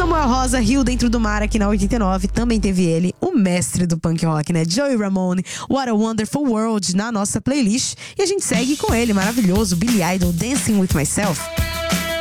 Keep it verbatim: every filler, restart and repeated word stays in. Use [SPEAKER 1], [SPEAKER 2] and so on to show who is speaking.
[SPEAKER 1] Samuel Rosa, Rio Dentro do Mar, aqui na oitenta e nove. Também teve ele, o mestre do punk rock, né? Joey Ramone, What a Wonderful World, na nossa playlist. E a gente segue com ele, maravilhoso, Billy Idol, Dancing With Myself.